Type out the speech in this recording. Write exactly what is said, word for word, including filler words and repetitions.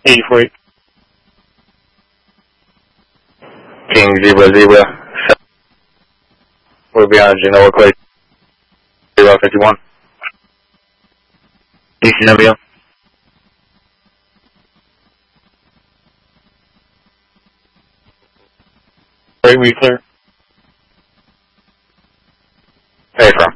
eighty-four eight. King Zebra Zebra. We'll be on Genoa Clay. zero fifty-one. D C W. Right, we clear. Hey, from.